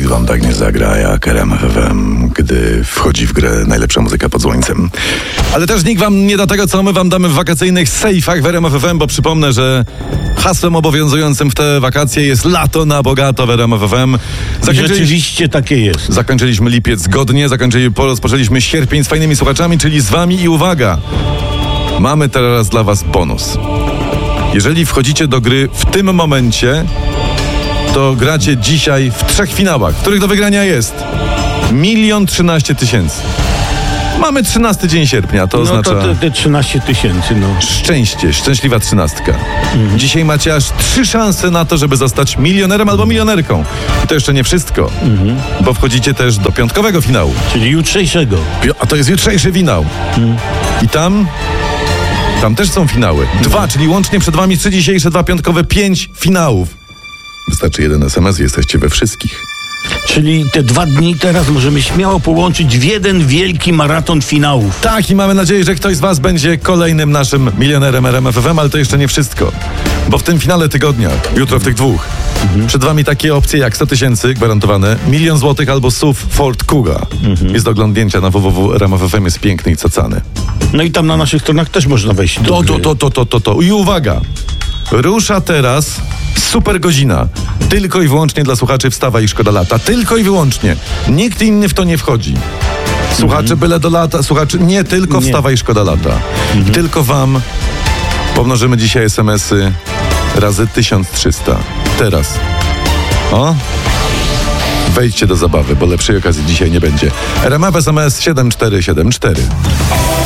wam tak nie zagra jak RMF FM, gdy wchodzi w grę najlepsza muzyka pod słońcem. Ale też nikt wam nie da tego, co my wam damy w wakacyjnych sejfach w RMF FM, bo przypomnę, że hasłem obowiązującym w te wakacje jest lato na bogato w RMF FM. Rzeczywiście takie jest. Zakończyliśmy lipiec godnie, rozpoczęliśmy sierpień z fajnymi słuchaczami, czyli z wami i uwaga, mamy teraz dla was bonus. Jeżeli wchodzicie do gry w tym momencie, to gracie dzisiaj w 3 finałach, w których do wygrania jest 1 013 000. Mamy 13 dzień sierpnia, to oznacza... No to te 13 tysięcy, no. Szczęście, szczęśliwa 13. Dzisiaj macie aż 3 szanse na to, żeby zostać milionerem albo milionerką. I to jeszcze nie wszystko, bo wchodzicie też do piątkowego finału. Czyli jutrzejszego. A to jest jutrzejszy finał. I tam też są finały. 2, czyli łącznie przed wami 3 dzisiejsze, 2 piątkowe, 5 finałów. Wystarczy 1 SMS i jesteście we wszystkich. Czyli te 2 dni teraz możemy śmiało połączyć w jeden wielki maraton finałów. Tak, i mamy nadzieję, że ktoś z was będzie kolejnym naszym milionerem RMF FM, ale to jeszcze nie wszystko. Bo w tym finale tygodnia, jutro w tych 2, przed wami takie opcje jak 100 000 gwarantowane, 1 000 000 złotych albo SUV Ford Kuga. Jest do oglądnięcia na www.rmf.fm, jest piękny i cacany. No i tam na naszych stronach też można wejść do gry. I uwaga, rusza teraz super godzina. Tylko i wyłącznie dla słuchaczy Wstawaj i Szkoda Lata. Tylko i wyłącznie. Nikt inny w to nie wchodzi. Słuchacze byle do lata, słuchacze nie, tylko Wstawaj i Szkoda Lata. I tylko wam pomnożymy dzisiaj SMS-y razy 1300. Teraz. O? Wejdźcie do zabawy, bo lepszej okazji dzisiaj nie będzie. RMF SMS 7474.